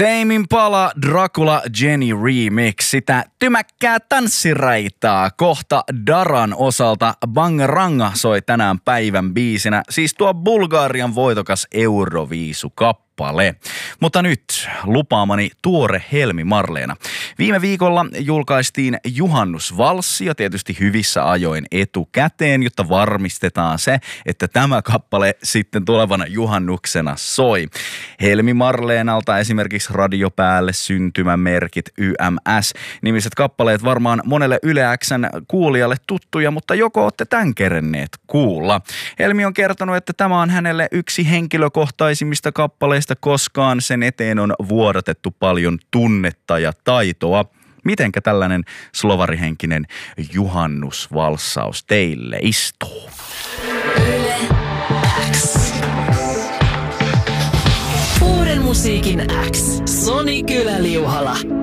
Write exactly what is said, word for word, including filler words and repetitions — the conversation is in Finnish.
Tame Impala Dracula Jenny Remix. Sitä tymäkkää tanssiraitaa kohta Daran osalta. Bangaranga soi tänään päivän biisinä. Siis tuo Bulgarian voitokas Euroviisu-kappale. Mutta nyt lupaamani tuore Helmi Marleena. Viime viikolla julkaistiin juhannusvalssi ja tietysti hyvissä ajoin etukäteen, jotta varmistetaan se, että tämä kappale sitten tulevana juhannuksena soi. Helmi Marleenalta esimerkiksi Radio Päälle, Syntymämerkit, Y M S nimiset kappaleet varmaan monelle Yle X:n kuulijalle tuttuja, mutta joko olette tämän kerenneet kuulla. Helmi on kertonut, että tämä on hänelle yksi henkilökohtaisimmista kappaleista koskaan. Sen eteen on vuodatettu paljon tunnetta ja taitoa. Mitenkä tällainen slovarihenkinen juhannusvalssaus teille istuu? Yle X. Uuden musiikin X. Soni Kylä-Liuhala.